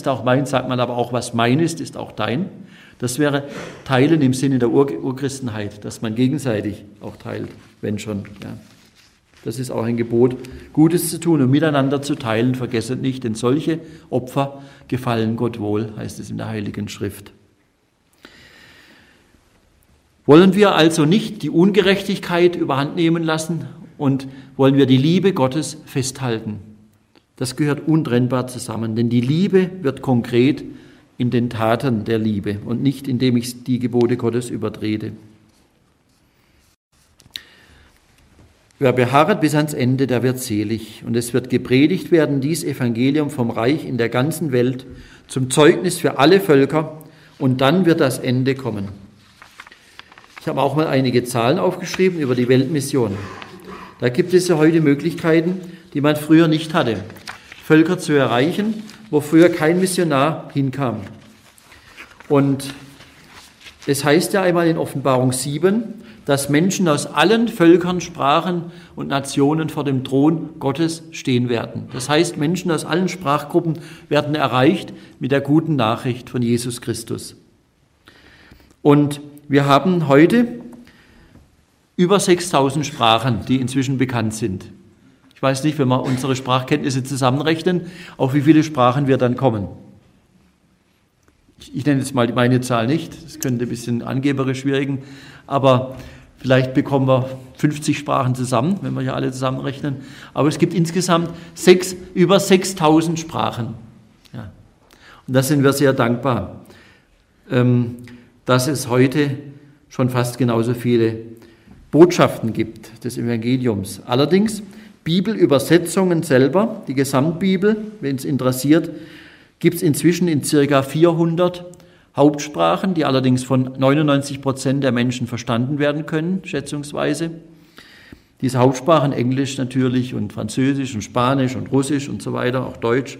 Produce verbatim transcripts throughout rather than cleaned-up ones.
ist auch mein, sagt man aber auch, was mein ist, ist auch dein. Das wäre Teilen im Sinne der Ur- Urchristenheit, dass man gegenseitig auch teilt, wenn schon. Ja. Das ist auch ein Gebot, Gutes zu tun und miteinander zu teilen. Vergesset nicht, denn solche Opfer gefallen Gott wohl, heißt es in der Heiligen Schrift. Wollen wir also nicht die Ungerechtigkeit überhand nehmen lassen und wollen wir die Liebe Gottes festhalten? Das gehört untrennbar zusammen, denn die Liebe wird konkret in den Taten der Liebe und nicht, indem ich die Gebote Gottes übertrete. Wer beharrt bis ans Ende, der wird selig. Und es wird gepredigt werden, dies Evangelium vom Reich in der ganzen Welt, zum Zeugnis für alle Völker, und dann wird das Ende kommen. Ich habe auch mal einige Zahlen aufgeschrieben über die Weltmission. Da gibt es ja heute Möglichkeiten, die man früher nicht hatte, Völker zu erreichen, wo früher kein Missionar hinkam. Und es heißt ja einmal in Offenbarung sieben, dass Menschen aus allen Völkern, Sprachen und Nationen vor dem Thron Gottes stehen werden. Das heißt, Menschen aus allen Sprachgruppen werden erreicht mit der guten Nachricht von Jesus Christus. Und wir haben heute über sechstausend Sprachen, die inzwischen bekannt sind. Ich weiß nicht, wenn wir unsere Sprachkenntnisse zusammenrechnen, auf wie viele Sprachen wir dann kommen. Ich nenne jetzt mal meine Zahl nicht, das könnte ein bisschen angeberisch wirken, aber vielleicht bekommen wir fünfzig Sprachen zusammen, wenn wir hier alle zusammenrechnen. Aber es gibt insgesamt sechs, über sechstausend Sprachen. Ja. Und da sind wir sehr dankbar, ähm, dass es heute schon fast genauso viele Botschaften gibt des Evangeliums. Allerdings Bibelübersetzungen selber, die Gesamtbibel, wenn es interessiert, gibt es inzwischen in circa vierhundert Hauptsprachen, die allerdings von neunundneunzig Prozent der Menschen verstanden werden können, schätzungsweise. Diese Hauptsprachen, Englisch natürlich und Französisch und Spanisch und Russisch und so weiter, auch Deutsch.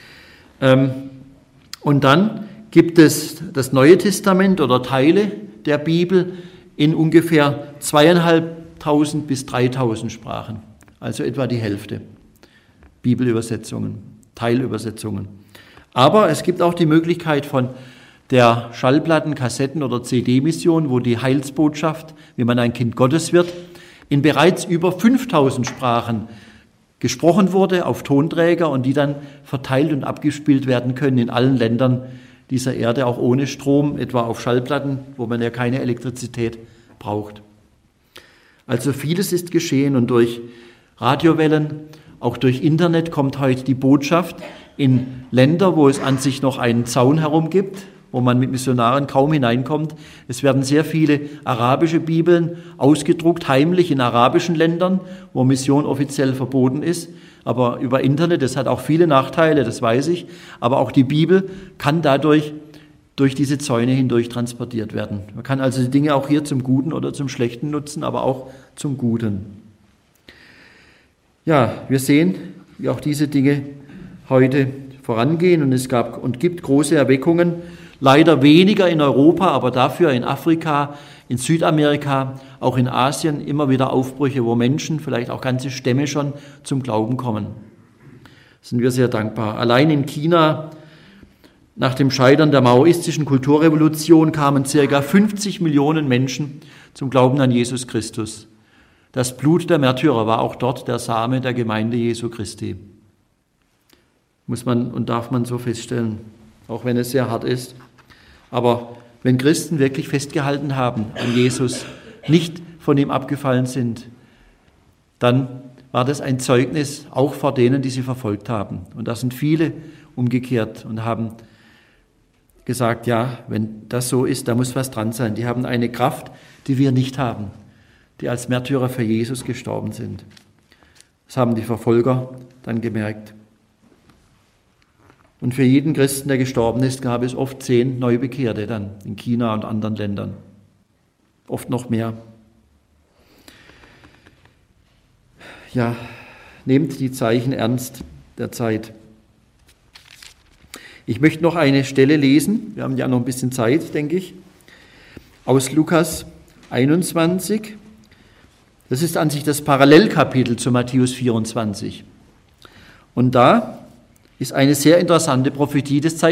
Und dann gibt es das Neue Testament oder Teile der Bibel in ungefähr zweieinhalbtausend bis dreitausend Sprachen, also etwa die Hälfte Bibelübersetzungen, Teilübersetzungen. Aber es gibt auch die Möglichkeit von der Schallplatten-, Kassetten- oder C D-Mission, wo die Heilsbotschaft, wie man ein Kind Gottes wird, in bereits über fünftausend Sprachen gesprochen wurde auf Tonträger und die dann verteilt und abgespielt werden können in allen Ländern dieser Erde, auch ohne Strom, etwa auf Schallplatten, wo man ja keine Elektrizität braucht. Also vieles ist geschehen und durch Radiowellen, auch durch Internet kommt heute die Botschaft in Länder, wo es an sich noch einen Zaun herum gibt, wo man mit Missionaren kaum hineinkommt. Es werden sehr viele arabische Bibeln ausgedruckt, heimlich in arabischen Ländern, wo Mission offiziell verboten ist. Aber über Internet, das hat auch viele Nachteile, das weiß ich. Aber auch die Bibel kann dadurch durch diese Zäune hindurch transportiert werden. Man kann also die Dinge auch hier zum Guten oder zum Schlechten nutzen, aber auch zum Guten. Ja, wir sehen, wie auch diese Dinge heute vorangehen und es gab und gibt große Erweckungen, leider weniger in Europa, aber dafür in Afrika, in Südamerika, auch in Asien immer wieder Aufbrüche, wo Menschen, vielleicht auch ganze Stämme schon zum Glauben kommen. Sind wir sehr dankbar. Allein in China, nach dem Scheitern der maoistischen Kulturrevolution, kamen ca. fünfzig Millionen Menschen zum Glauben an Jesus Christus. Das Blut der Märtyrer war auch dort der Same der Gemeinde Jesu Christi. Muss man und darf man so feststellen, auch wenn es sehr hart ist. Aber wenn Christen wirklich festgehalten haben an Jesus, nicht von ihm abgefallen sind, dann war das ein Zeugnis auch vor denen, die sie verfolgt haben. Und da sind viele umgekehrt und haben gesagt, ja, wenn das so ist, da muss was dran sein. Die haben eine Kraft, die wir nicht haben, die als Märtyrer für Jesus gestorben sind. Das haben die Verfolger dann gemerkt. Und für jeden Christen, der gestorben ist, gab es oft zehn Neubekehrte dann in China und anderen Ländern. Oft noch mehr. Ja, nehmt die Zeichen ernst der Zeit. Ich möchte noch eine Stelle lesen. Wir haben ja noch ein bisschen Zeit, denke ich. Aus Lukas einundzwanzig. Das ist an sich das Parallelkapitel zu Matthäus vierundzwanzig. Und da ist eine sehr interessante Prophetie, das zeigt